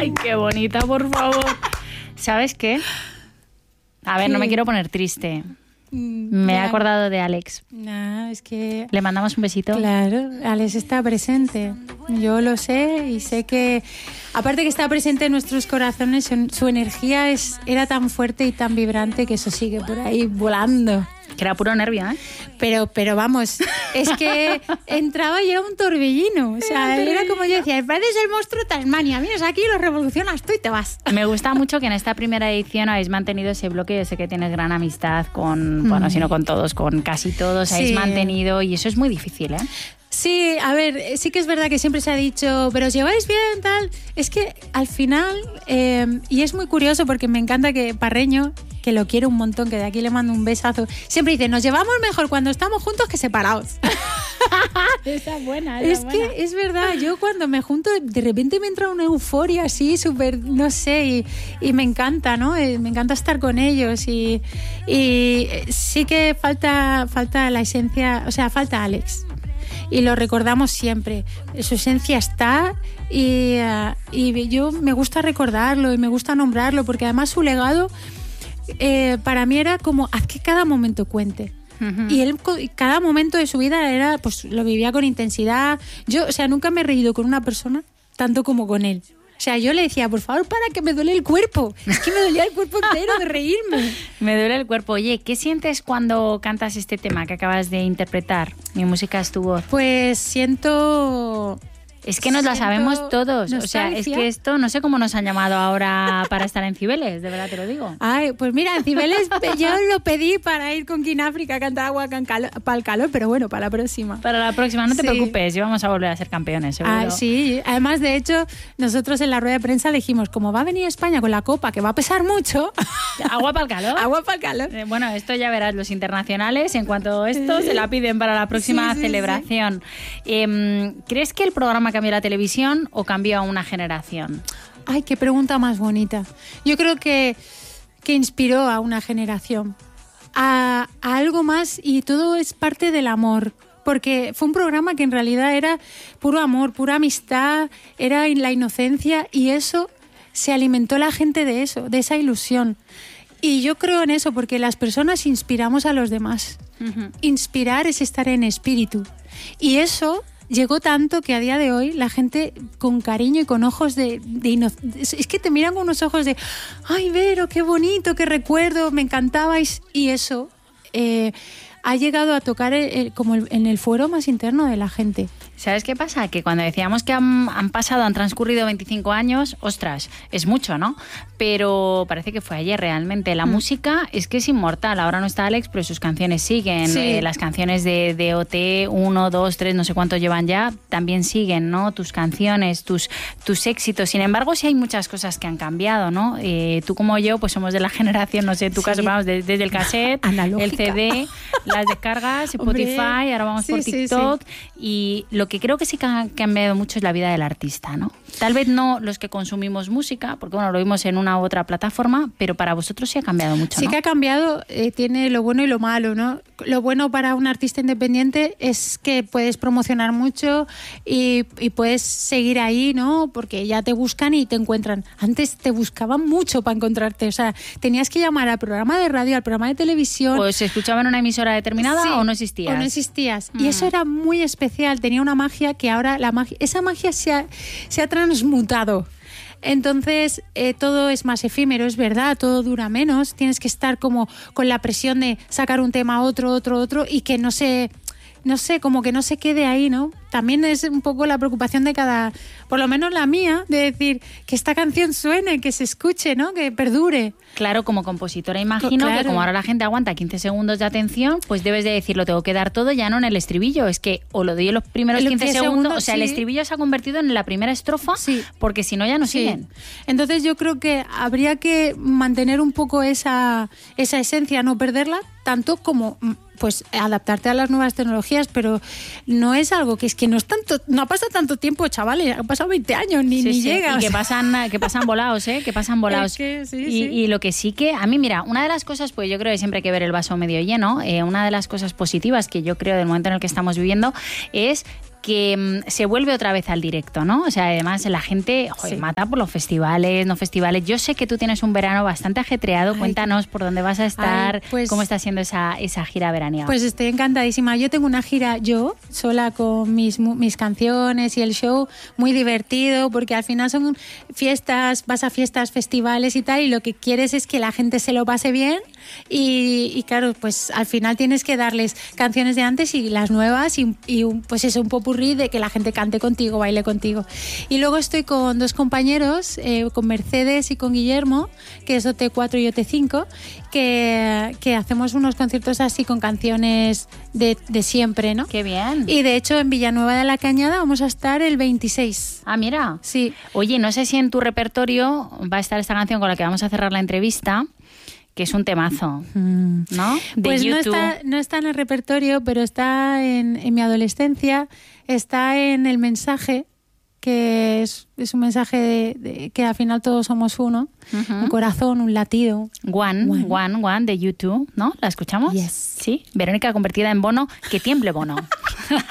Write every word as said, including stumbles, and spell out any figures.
Ay, qué bonita, por favor. ¿Sabes qué? A ver, ¿Qué? No me quiero poner triste. Me he acordado de Alex. No, es que... ¿Le mandamos un besito? Claro, Alex está presente. Yo lo sé y sé que... Aparte que está presente en nuestros corazones, su energía es, era tan fuerte y tan vibrante que eso sigue por ahí volando. Que era puro nervio, ¿eh? Pero, pero vamos, es que entraba y era un torbellino. O sea, era como yo decía, pareces el monstruo Tasmania, vienes aquí, lo revolucionas tú y te vas. Me gusta mucho que en esta primera edición habéis mantenido ese bloque. Yo sé que tienes gran amistad con, mm. bueno, si no con todos, con casi todos, sí. Habéis mantenido y eso es muy difícil, ¿eh? Sí, a ver, sí que es verdad que siempre se ha dicho, pero os lleváis bien, tal. Es que al final, eh, y es muy curioso porque me encanta que Parreño, que lo quiero un montón, que de aquí le mando un besazo, siempre dice, nos llevamos mejor cuando estamos juntos que separados. Esa es buena, esa es buena. Que es verdad, yo cuando me junto, de repente me entra una euforia así, súper, no sé, y, y me encanta, ¿no? Me encanta estar con ellos y, y sí que falta, falta la esencia, o sea, falta Alex. Y lo recordamos siempre. Su esencia está y, uh, y yo me gusta recordarlo y me gusta nombrarlo porque además su legado eh, para mí era como haz que cada momento cuente. Uh-huh. Y él cada momento de su vida era, pues lo vivía con intensidad. Yo, o sea, nunca me he reído con una persona tanto como con él. O sea, yo le decía, por favor, para que me duele el cuerpo. Es que me dolía el cuerpo entero de reírme. Me duele el cuerpo. Oye, ¿qué sientes cuando cantas este tema que acabas de interpretar? Mi música es tu voz. Pues siento... Es que nos la sabemos todos. O sea, es que esto, no sé cómo nos han llamado ahora para estar en Cibeles, de verdad te lo digo. Ay, pues mira, en Cibeles yo lo pedí para ir con Kináfrica a cantar agua para el calor, pero bueno, para la próxima. Para la próxima, no te sí. preocupes, y vamos a volver a ser campeones, seguro. Ah, sí, además, de hecho, nosotros en la rueda de prensa le dijimos, como va a venir España con la copa, que va a pesar mucho... Agua para el calor. Agua para el calor. Eh, bueno, esto ya verás, los internacionales, en cuanto a esto, se la piden para la próxima sí, sí, celebración. Sí. Eh, ¿Crees que el programa cambió la televisión o cambió a una generación? Ay, qué pregunta más bonita. Yo creo que, que inspiró a una generación a, a algo más y todo es parte del amor. Porque fue un programa que en realidad era puro amor, pura amistad, era la inocencia y eso se alimentó la gente de eso, de esa ilusión. Y yo creo en eso porque las personas inspiramos a los demás. Uh-huh. Inspirar es estar en espíritu. Y eso llegó tanto que a día de hoy la gente con cariño y con ojos de, de inocencia, es que te miran con unos ojos de ¡ay, Vero, qué bonito, qué recuerdo, me encantabais! Y eso eh, ha llegado a tocar el, el, como el, en el fuero más interno de la gente. ¿Sabes qué pasa? Que cuando decíamos que han, han pasado, han transcurrido veinticinco años, ostras, es mucho, ¿no? Pero parece que fue ayer realmente. La mm. música es que es inmortal. Ahora no está Alex, pero sus canciones siguen. Sí. Eh, las canciones de, de O T, uno, dos, tres, no sé cuántos llevan ya, también siguen, ¿no? Tus canciones, tus, tus éxitos. Sin embargo, sí hay muchas cosas que han cambiado, ¿no? Eh, tú como yo, pues somos de la generación, no sé, en tu sí. caso, vamos, desde, desde el cassette, analógica. El C D, las descargas, Spotify, Hombre. Ahora vamos sí, por TikTok. Sí, sí. Y lo que creo que sí que ha cambiado mucho es la vida del artista, ¿no? Tal vez no los que consumimos música, porque bueno, lo vimos en una u otra plataforma, pero para vosotros sí ha cambiado mucho, sí, ¿no? Sí que ha cambiado, eh, tiene lo bueno y lo malo, ¿no? Lo bueno para un artista independiente es que puedes promocionar mucho y, y puedes seguir ahí, ¿no? Porque ya te buscan y te encuentran. Antes te buscaban mucho para encontrarte, o sea, tenías que llamar al programa de radio, al programa de televisión. Pues se escuchaba en una emisora determinada sí, o no existías. O no existías. Mm. Y eso era muy especial, tenía una magia que ahora la magia, esa magia se ha, se ha transmutado. Entonces eh, todo es más efímero, es verdad, todo dura menos, tienes que estar como con la presión de sacar un tema, otro, otro, otro y que no se, no sé, como que no se quede ahí, ¿no? También es un poco la preocupación de cada, por lo menos la mía, de decir que esta canción suene, que se escuche, ¿no? Que perdure. Claro, como compositora imagino claro. que como ahora la gente aguanta quince segundos de atención, pues debes de decir, lo tengo que dar todo, ya no en el estribillo, es que o lo doy en los primeros quince segundos, segundos, o sea, sí. el estribillo se ha convertido en la primera estrofa, sí. porque si no ya no sí. siguen. Entonces yo creo que habría que mantener un poco esa, esa esencia, no perderla, tanto como pues adaptarte a las nuevas tecnologías, pero no es algo que es que no es tanto, no ha pasado tanto tiempo, chavales, han pasado veinte años, ni, sí, ni sí. llega. Y que pasan, que pasan volados, ¿eh? Que pasan volados. Es que, sí, y, sí. y lo que sí que, a mí, mira, una de las cosas, pues yo creo que siempre hay que ver el vaso medio lleno, eh, una de las cosas positivas que yo creo del momento en el que estamos viviendo es que mm, se vuelve otra vez al directo, ¿no? O sea, además la gente joder, Sí. mata por los festivales, no festivales. Yo sé que tú tienes un verano bastante ajetreado. Ay, Cuéntanos por dónde vas a estar, Ay, pues- cómo está siendo esa, esa gira veraniega. Pues estoy encantadísima. Yo tengo una gira yo, sola con mis, mu- mis canciones y el show, muy divertido, porque al final son fiestas, vas a fiestas, festivales y tal, y lo que quieres es que la gente se lo pase bien y, y claro, pues al final tienes que darles canciones de antes y las nuevas y, y un, pues eso, un popurrí de que la gente cante contigo, baile contigo. Y luego estoy con dos compañeros, eh, con Mercedes y con Guillermo, que es O T cuatro y O T cinco, que, que hacemos unos conciertos así con canciones de, de siempre, ¿no? Qué bien. Y de hecho en Villanueva de la Cañada vamos a estar el veintiséis. Ah, mira. Sí. Oye, no sé si en tu repertorio va a estar esta canción con la que vamos a cerrar la entrevista, que es un temazo, ¿no? De Pues no YouTube. está, no está en el repertorio, pero está en, en mi adolescencia, está en el mensaje, que es, es un mensaje de, de que al final todos somos uno, Ujú. un corazón, un latido. One, One. One, One de YouTube, ¿no? ¿La escuchamos? Yes. Sí. Verónica convertida en Bono, que tiemble Bono.